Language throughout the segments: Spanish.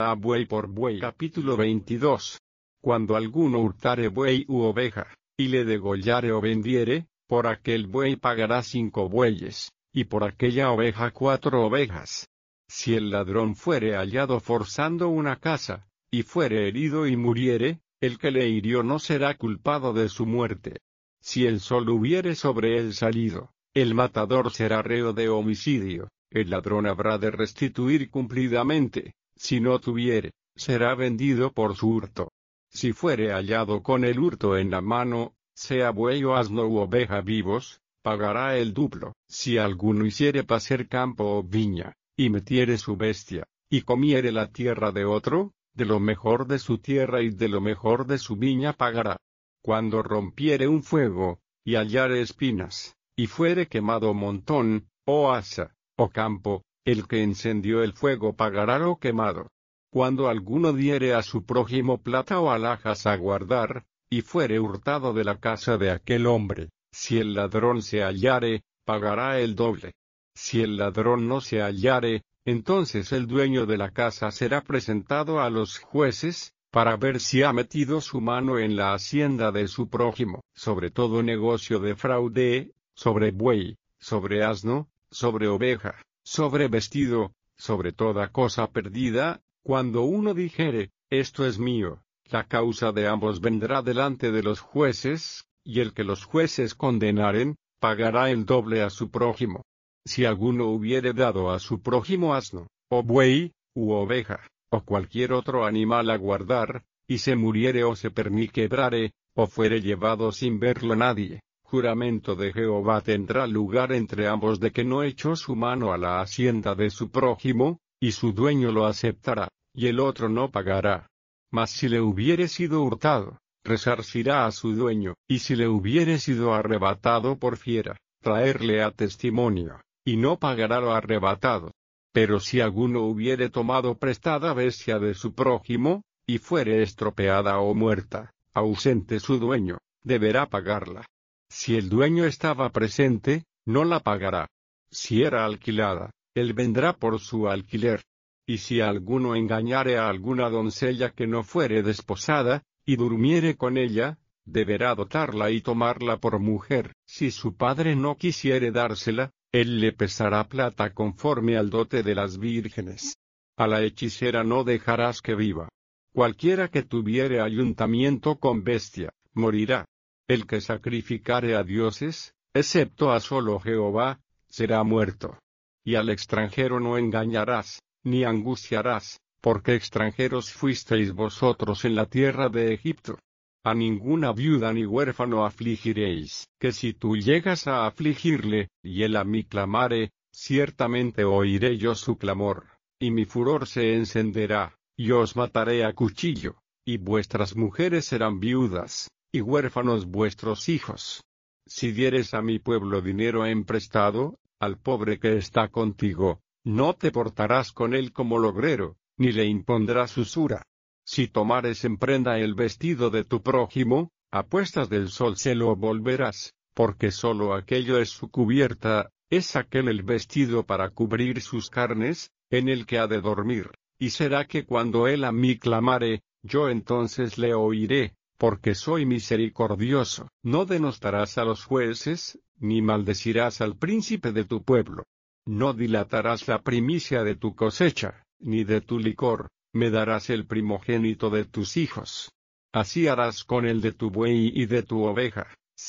a buey por buey. Capítulo 22. Cuando alguno hurtare buey u oveja, y le degollare o vendiere, por aquel buey pagará 5 bueyes, y por aquella oveja 4 ovejas. Si el ladrón fuere hallado forzando una casa, y fuere herido y muriere, el que le hirió no será culpado de su muerte. Si el sol hubiere sobre él salido, el matador será reo de homicidio, el ladrón habrá de restituir cumplidamente; si no tuviere, será vendido por su hurto. Si fuere hallado con el hurto en la mano, sea buey o asno u oveja vivos, pagará el duplo. Si alguno hiciere pacer campo o viña, y metiere su bestia, y comiere la tierra de otro, de lo mejor de su tierra y de lo mejor de su viña pagará. Cuando rompiere un fuego, y hallare espinas, y fuere quemado montón, o haza, o campo, el que encendió el fuego pagará lo quemado. Cuando alguno diere a su prójimo plata o alhajas a guardar, y fuere hurtado de la casa de aquel hombre, si el ladrón se hallare, pagará el doble. Si el ladrón no se hallare, entonces el dueño de la casa será presentado a los jueces, para ver si ha metido su mano en la hacienda de su prójimo. Sobre todo negocio de fraude, sobre buey, sobre asno, sobre oveja, sobre vestido, sobre toda cosa perdida, cuando uno dijere, esto es mío, la causa de ambos vendrá delante de los jueces, y el que los jueces condenaren, pagará el doble a su prójimo. Si alguno hubiere dado a su prójimo asno, o buey, u oveja, o cualquier otro animal a guardar, y se muriere o se perniquebrare, o fuere llevado sin verlo nadie, juramento de Jehová tendrá lugar entre ambos de que no echó su mano a la hacienda de su prójimo, y su dueño lo aceptará, y el otro no pagará. Mas si le hubiere sido hurtado, resarcirá a su dueño; y si le hubiere sido arrebatado por fiera, traerle a testimonio, y no pagará lo arrebatado. Pero si alguno hubiere tomado prestada bestia de su prójimo, y fuere estropeada o muerta, ausente su dueño, deberá pagarla. Si el dueño estaba presente, no la pagará. Si era alquilada, él vendrá por su alquiler. Y si alguno engañare a alguna doncella que no fuere desposada, y durmiere con ella, deberá dotarla y tomarla por mujer. Si su padre no quisiere dársela, él le pesará plata conforme al dote de las vírgenes. A la hechicera no dejarás que viva. Cualquiera que tuviere ayuntamiento con bestia, morirá. El que sacrificare a dioses, excepto a solo Jehová, será muerto. Y al extranjero no engañarás, ni angustiarás, porque extranjeros fuisteis vosotros en la tierra de Egipto. A ninguna viuda ni huérfano afligiréis, que si tú llegas a afligirle, y él a mí clamare, ciertamente oiré yo su clamor, y mi furor se encenderá, y os mataré a cuchillo, y vuestras mujeres serán viudas, y huérfanos vuestros hijos. Si dieres a mi pueblo dinero emprestado, al pobre que está contigo, no te portarás con él como logrero, ni le impondrás usura. Si tomares en prenda el vestido de tu prójimo, a puestas del sol se lo volverás, porque sólo aquello es su cubierta, es aquel el vestido para cubrir sus carnes, en el que ha de dormir, y será que cuando él a mí clamare, yo entonces le oiré, porque soy misericordioso. No denostarás a los jueces, ni maldecirás al príncipe de tu pueblo. No dilatarás la primicia de tu cosecha, ni de tu licor, me darás el primogénito de tus hijos. Así harás con el de tu buey y de tu oveja.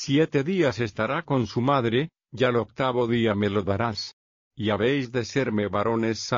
7 días estará con su madre, y al 8º día me lo darás. Y habéis de serme varones